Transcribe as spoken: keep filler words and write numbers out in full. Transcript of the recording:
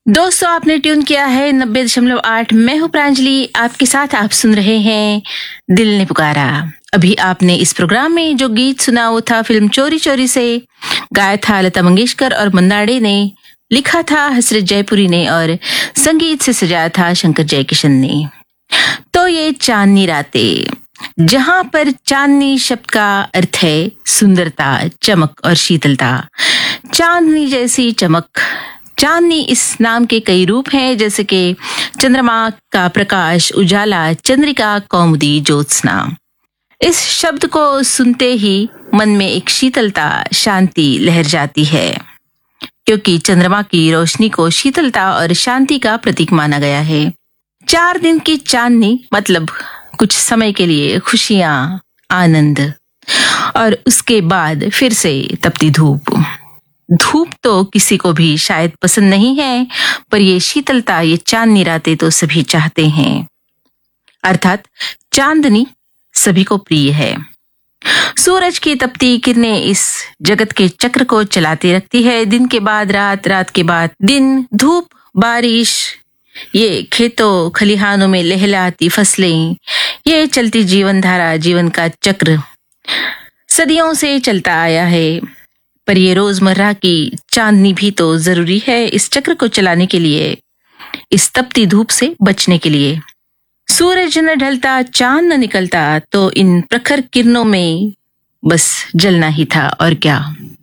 दोस्तों, आपने ट्यून किया है नब्बे दशमलव आठ। मैं हूँ प्रांजलि, आपके साथ। आप सुन रहे हैं दिल ने पुकारा। अभी आपने इस प्रोग्राम में जो गीत सुना वो था फिल्म चोरी चोरी से। गाया था लता मंगेशकर और मंदाड़े ने, लिखा था हसरत जयपुरी ने और संगीत से सजाया था शंकर जयकिशन ने। तो ये चांदनी रातें, जहां पर चांदनी शब्द का अर्थ है सुंदरता, चमक और शीतलता। चांदनी जैसी चमक। चांदनी इस नाम के कई रूप हैं, जैसे कि चंद्रमा का प्रकाश, उजाला, चंद्रिका, कौमुदी, ज्योत्सना। इस शब्द को सुनते ही मन में एक शीतलता, शांति लहर जाती है, क्योंकि चंद्रमा की रोशनी को शीतलता और शांति का प्रतीक माना गया है। चार दिन की चांदनी मतलब कुछ समय के लिए खुशियां, आनंद, और उसके बाद फिर से तपती धूप। धूप तो किसी को भी शायद पसंद नहीं है, पर ये शीतलता, ये चांदनी रातें तो सभी चाहते हैं। अर्थात चांदनी सभी को प्रिय है। सूरज की तपती किरणें इस जगत के चक्र को चलाती रखती है। दिन के बाद रात, रात के बाद दिन, धूप, बारिश, ये खेतों खलिहानों में लहलाती फसलें, ये चलती जीवन धारा, जीवन का चक्र सदियों से चलता आया है। पर ये रोजमर्रा की चांदनी भी तो जरूरी है इस चक्र को चलाने के लिए, इस तपती धूप से बचने के लिए। सूरज न ढलता, चांद न निकलता, तो इन प्रखर किरणों में बस जलना ही था, और क्या।